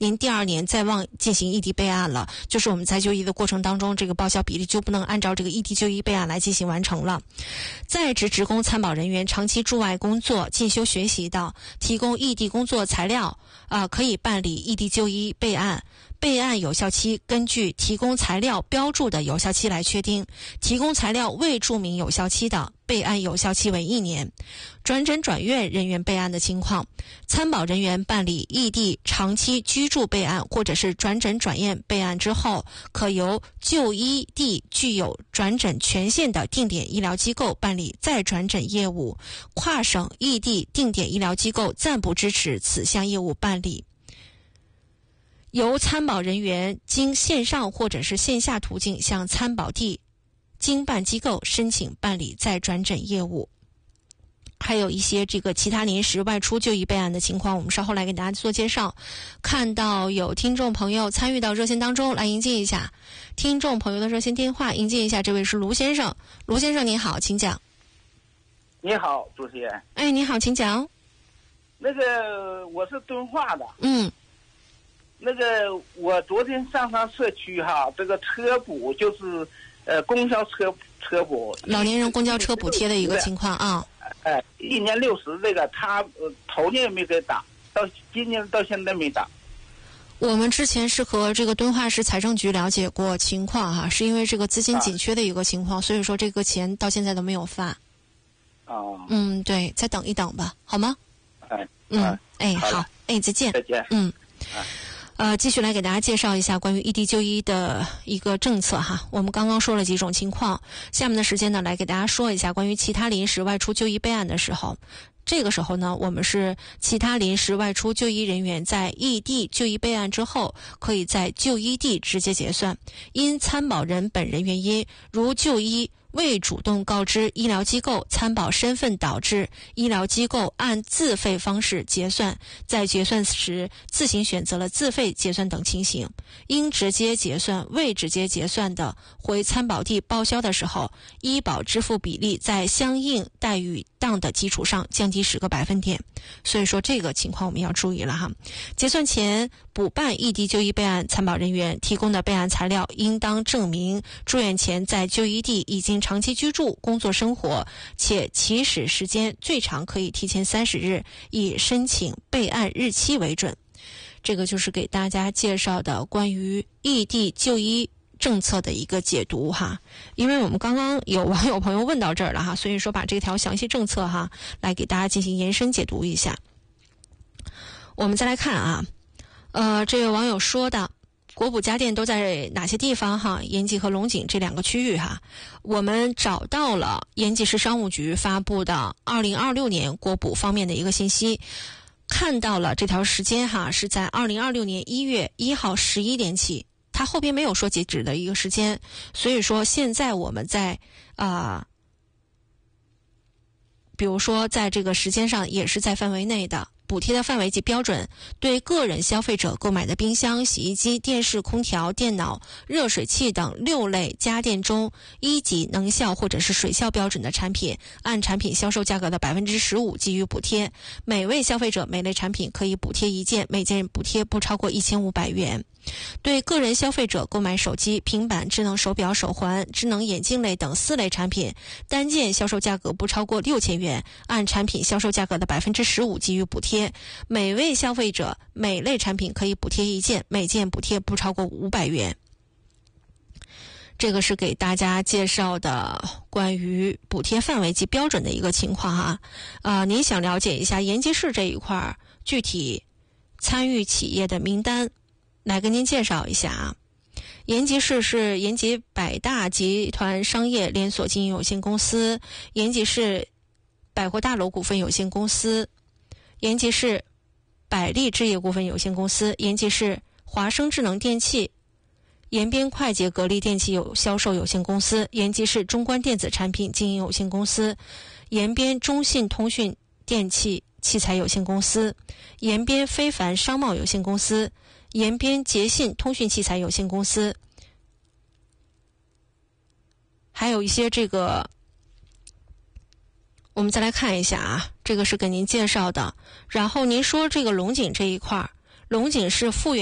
您第2年再忘进行异地备案了，就是我们在就医的过程当中，这个报销比例就不能按照这个异地就医备案来进行完成了。在职职工参保人员长期驻外工作、进修学习的，提供异地工作材料可以办理异地就医备案。备案有效期根据提供材料标注的有效期来确定，提供材料未注明有效期的，备案有效期为1年。转诊转院人员备案的情况，参保人员办理异地长期居住备案或者是转诊转院备案之后，可由就医地具有转诊权限的定点医疗机构办理再转诊业务，跨省异地定点医疗机构暂不支持此项业务办理。由参保人员经线上或者是线下途径向参保地经办机构申请办理再转诊业务。还有一些这个其他临时外出就医备案的情况，我们稍后来给大家做介绍。看到有听众朋友参与到热线当中，来迎接一下听众朋友的热线电话，迎接一下，这位是卢先生。卢先生您好，请讲。 你好，主持人。 哎，你好，请讲。 那个我是敦化的。那个我昨天上社区哈，这个车补就是公交车补， 老年人公交车补贴的一个情况啊。 1年60这个他头年没给打，到今年到现在没打。 我们之前是和这个敦化市财政局了解过情况哈，是因为这个资金紧缺的一个情况，所以说这个钱到现在都没有发。对，再等一等吧，好吗？好，再见。 再见。 继续来给大家介绍一下关于异地就医的一个政策哈。我们刚刚说了几种情况，下面的时间呢，来给大家说一下关于其他临时外出就医备案的时候。这个时候呢，我们是其他临时外出就医人员在异地就医备案之后，可以在就医地直接结算。因参保人本人原因，如就医未主动告知医疗机构参保身份导致医疗机构按自费方式结算，在结算时自行选择了自费结算等情形，应直接结算未直接结算的，回参保地报销的时候，医保支付比例在相应待遇当的基础上降低10个百分点。所以说这个情况我们要注意了哈。结算前补办异地就医备案参保人员提供的备案材料应当证明住院前在就医地已经长期居住工作生活，且起始时间最长可以提前30日，以申请备案日期为准。这个就是给大家介绍的关于异地就医政策的一个解读哈。因为我们刚刚有网友朋友问到这儿了哈，所以说把这条详细政策哈来给大家进行延伸解读一下。我们再来看啊，这位网友说的国补家电都在哪些地方哈？延吉和龙井这2个区域哈，我们找到了延吉市商务局发布的2026年国补方面的一个信息，看到了这条时间哈，是在2026年1月1号11点起，它后边没有说截止的一个时间，所以说现在我们在比如说在这个时间上也是在范围内的。补贴的范围及标准，对个人消费者购买的冰箱、洗衣机、电视、空调、电脑、热水器等6类家电中1级能效或者是水效标准的产品，按产品销售价格的15%给予补贴。每位消费者每类产品可以补贴1件，每件补贴不超过1500元。对个人消费者购买手机、平板、智能手表、手环、智能眼镜类等4类产品，单件销售价格不超过6000元，按产品销售价格的15%给予补贴。每位消费者每类产品可以补贴1件，每件补贴不超过500元。这个是给大家介绍的关于补贴范围及标准的一个情况哈。您想了解一下延吉市这一块具体参与企业的名单，来跟您介绍一下啊。延吉市是延吉百大集团商业连锁经营有限公司、延吉市百货大楼股份有限公司、延吉市百利置业股份有限公司、延吉市华生智能电器、延边快捷格力电器销售有限公司、延吉市中关电子产品经营有限公司、延边中信通讯电器器材有限公司、延边非凡商贸有限公司、延边捷信通讯器材有限公司，还有一些这个我们再来看一下啊，这个是给您介绍的。然后您说这个龙井这一块，龙井是复原